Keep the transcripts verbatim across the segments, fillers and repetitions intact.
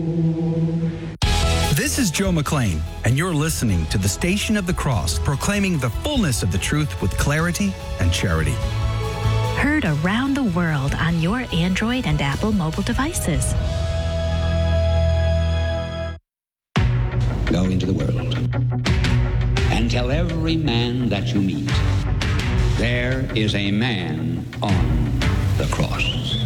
This is Joe McLean, and you're listening to the Station of the Cross, proclaiming the fullness of the truth with clarity and charity. Heard around the world on your Android and Apple mobile devices. Go into the world and tell every man that you meet, there is a man on the cross.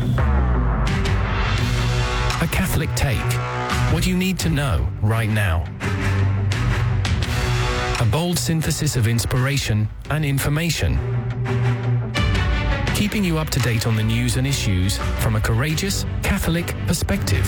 A Catholic Take. What you need to know right now. A bold synthesis of inspiration and information. Keeping you up to date on the news and issues from a courageous Catholic perspective.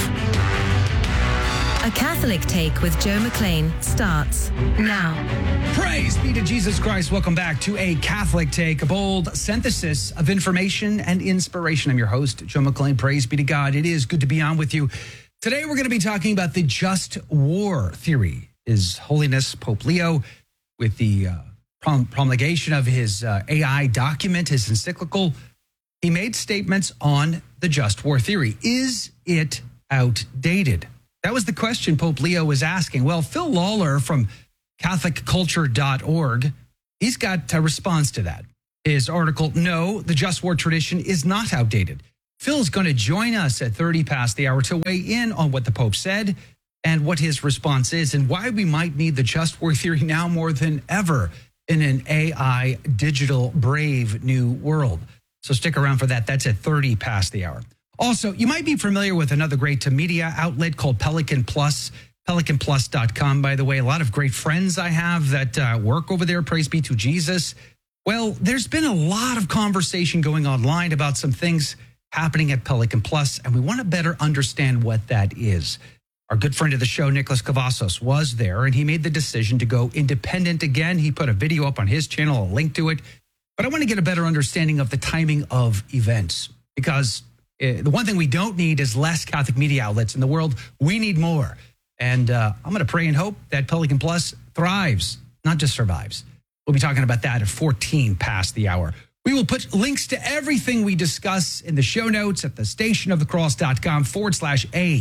A Catholic Take with Joe McLean starts now. Praise be to Jesus Christ. Welcome back to A Catholic Take, a bold synthesis of information and inspiration. I'm your host, Joe McLean. Praise be to God. It is good to be on with you. Today, we're going to be talking about the just war theory. His Holiness Pope Leo, with the uh, prom- promulgation of his uh, A I document, his encyclical, he made statements on the just war theory. Is it outdated? That was the question Pope Leo was asking. Well, Phil Lawler from Catholic Culture dot org, he's got a response to that. His article, No, the Just War tradition is not outdated. Phil's going to join us at thirty past the hour to weigh in on what the Pope said and what his response is and why we might need the just war theory now more than ever in an A I, digital, brave new world. So stick around for that. That's at thirty past the hour. Also, you might be familiar with another great media outlet called Pelican Plus, pelican plus dot com, by the way. A lot of great friends I have that uh, work over there, praise be to Jesus. Well, there's been a lot of conversation going online about some things happening at Pelican Plus, and we want to better understand what that is. Our good friend of the show, Nicholas Cavazos, was there, and he made the decision to go independent again. He put a video up on his channel, a link to it. But I want to get a better understanding of the timing of events, because uh, the one thing we don't need is less Catholic media outlets in the world. We need more. And uh, I'm going to pray and hope that Pelican Plus thrives, not just survives. We'll be talking about that at fourteen past the hour. We will put links to everything we discuss in the show notes at the stationofthecross.com forward slash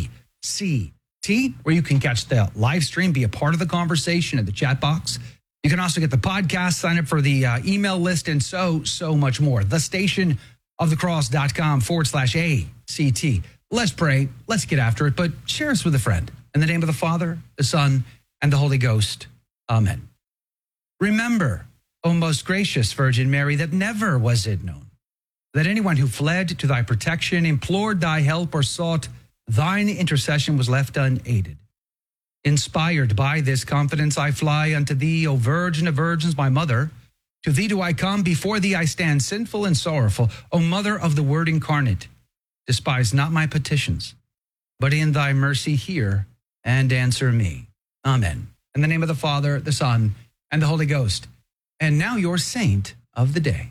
ACT, where you can catch the live stream, be a part of the conversation in the chat box. You can also get the podcast, sign up for the uh, email list, and so, so much more. The stationofthecross.com forward slash ACT. Let's pray. Let's get after it, but share us with a friend. In the name of the Father, the Son, and the Holy Ghost. Amen. Remember, O most gracious Virgin Mary, that never was it known that anyone who fled to thy protection, implored thy help, or sought thine intercession was left unaided. Inspired by this confidence, I fly unto thee, O Virgin of Virgins, my mother. To thee do I come, before thee I stand sinful and sorrowful. O Mother of the Word incarnate, despise not my petitions, but in thy mercy hear and answer me. Amen. In the name of the Father, the Son, and the Holy Ghost. And now your saint of the day.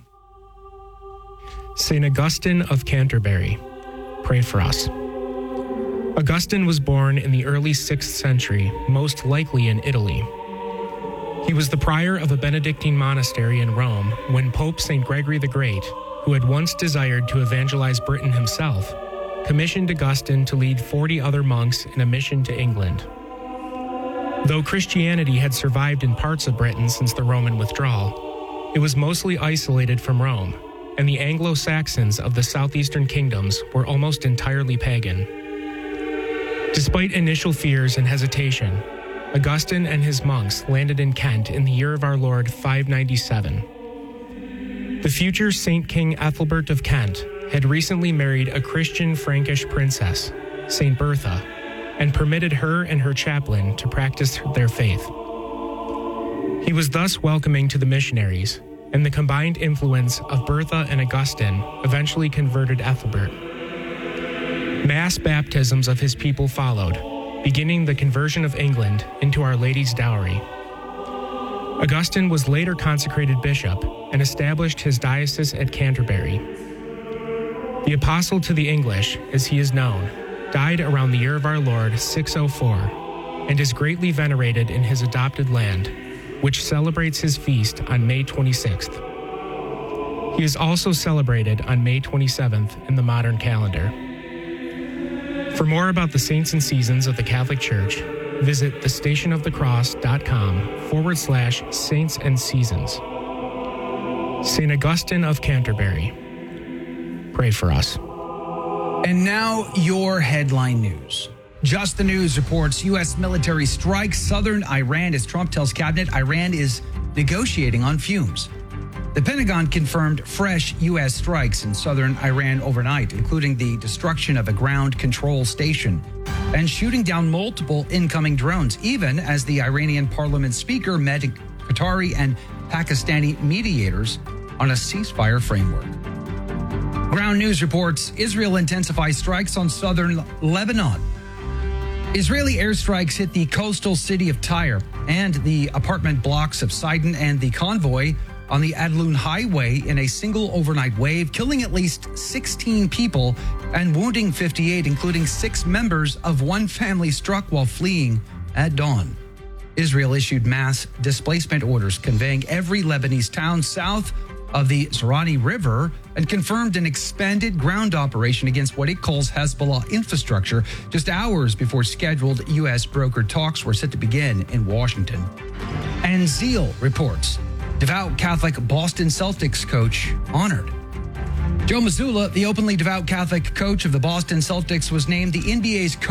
Saint Augustine of Canterbury, pray for us. Augustine was born in the early sixth century, most likely in Italy. He was the prior of a Benedictine monastery in Rome when Pope Saint Gregory the Great, who had once desired to evangelize Britain himself, commissioned Augustine to lead forty other monks in a mission to England. Though Christianity had survived in parts of Britain since the Roman withdrawal, it was mostly isolated from Rome, and the Anglo-Saxons of the southeastern kingdoms were almost entirely pagan. Despite initial fears and hesitation, Augustine and his monks landed in Kent in the year of our Lord five ninety-seven. The future Saint King Ethelbert of Kent had recently married a Christian Frankish princess, Saint Bertha, and permitted her and her chaplain to practice their faith. He was thus welcoming to the missionaries, and the combined influence of Bertha and Augustine eventually converted Ethelbert. Mass baptisms of his people followed, beginning the conversion of England into Our Lady's dowry. Augustine was later consecrated bishop and established his diocese at Canterbury. The Apostle to the English, as he is known, died around the year of our Lord six oh four, and is greatly venerated in his adopted land, which celebrates his feast on May twenty-sixth. He is also celebrated on May twenty-seventh in the modern calendar. For more about the saints and seasons of the Catholic Church, visit thestationofthecross.com forward slash saints and seasons. Saint Augustine of Canterbury, pray for us. And now your headline news. Just the News reports U S military strikes southern Iran as Trump tells cabinet Iran is negotiating on fumes. The Pentagon confirmed fresh U S strikes in southern Iran overnight, including the destruction of a ground control station and shooting down multiple incoming drones, even as the Iranian parliament speaker met Qatari and Pakistani mediators on a ceasefire framework. Ground News reports Israel intensifies strikes on southern Lebanon. Israeli airstrikes hit the coastal city of Tyre and the apartment blocks of Sidon and the convoy on the Adlun Highway in a single overnight wave, killing at least sixteen people and wounding fifty-eight, including six members of one family struck while fleeing at dawn. Israel issued mass displacement orders conveying every Lebanese town south of the Zerani River and confirmed an expanded ground operation against what it calls Hezbollah infrastructure just hours before scheduled U S brokered talks were set to begin in Washington. And Zeal reports devout Catholic Boston Celtics coach honored. Joe Mazzulla, the openly devout Catholic coach of the Boston Celtics, was named the N B A's coach